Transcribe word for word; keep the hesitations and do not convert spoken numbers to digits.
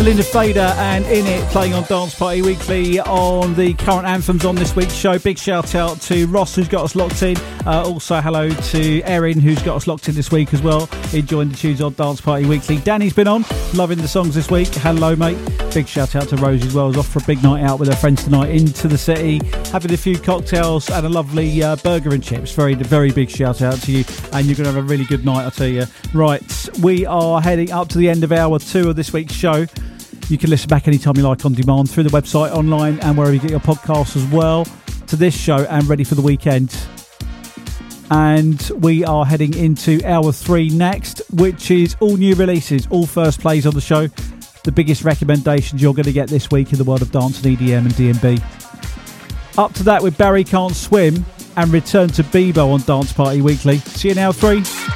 Linda Fader and In It, playing on Dance Party Weekly on the current anthems on this week's show. Big shout out to Ross, who's got us locked in. Uh, also hello to Erin, who's got us locked in this week as well, enjoying the tunes on Dance Party Weekly. Danny's been on, loving the songs this week. Hello mate. Big shout out to Rose as well, who's off for a big night out with her friends tonight into the city, having a few cocktails and a lovely uh, burger and chips. Very very big shout out to you, and you're going to have a really good night, I tell you. Right, we are heading up to the end of hour two of this week's show. You can listen back anytime you like on demand through the website, online, and wherever you get your podcasts as well, to this show and Ready for the Weekend. And we are heading into hour three next, which is all new releases, all first plays on the show, the biggest recommendations you're going to get this week in the world of dance and E D M and D and B. Up to that with Barry Can't Swim and Return to Bebo on Dance Party Weekly. See you in hour three.